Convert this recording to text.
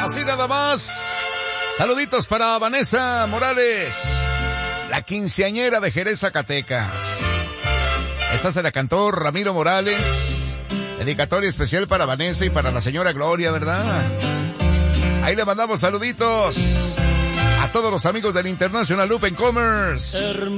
Así nada más. Saluditos para Vanessa Morales, la quinceañera de Jerez, Zacatecas. Esta se la cantó Ramiro Morales. Dedicatoria especial para Vanessa y para la señora Gloria, ¿verdad? Ahí le mandamos saluditos a todos los amigos del International Open Commerce.